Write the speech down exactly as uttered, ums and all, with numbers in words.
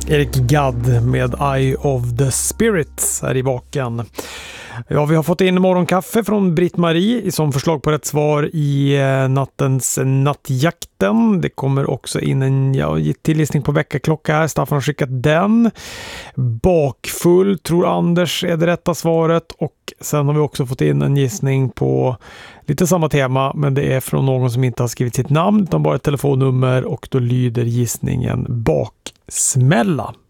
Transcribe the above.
Eric Gadd med Eye of the Spirit här i baken. Ja, vi har fått in morgonkaffe från Britt-Marie som förslag på rätt svar i eh, nattens nattjakten. Det kommer också in en ja, tillgissning på veckaklocka här. Staffan har skickat den. Bakfull tror Anders är det rätta svaret. Och sen har vi också fått in en gissning på lite samma tema, men det är från någon som inte har skrivit sitt namn utan bara ett telefonnummer, och då lyder gissningen baksmälla.